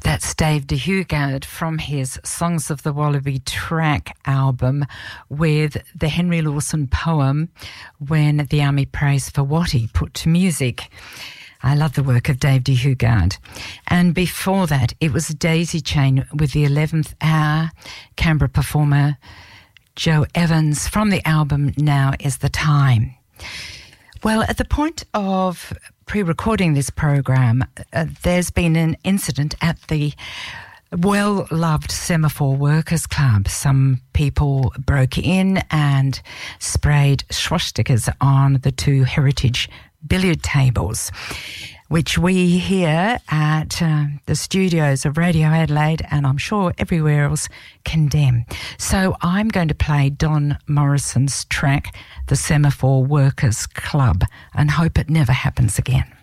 That's Dave de Hugard from his Songs of the Wallaby Track album with the Henry Lawson poem When the Army Prays for Watty put to music. I love the work of Dave de Hugard. And before that, it was Daisy Chain with the 11th Hour, Canberra performer Joe Evans from the album Now Is the Time. Well, at the point of pre-recording this program, there's been an incident at the well-loved Semaphore Workers Club. Some people broke in and sprayed swastikas on the two heritage billiard tables, which we here at the studios of Radio Adelaide, and I'm sure everywhere else, condemn. So I'm going to play Don Morrison's track, The Semaphore Workers Club, and hope it never happens again.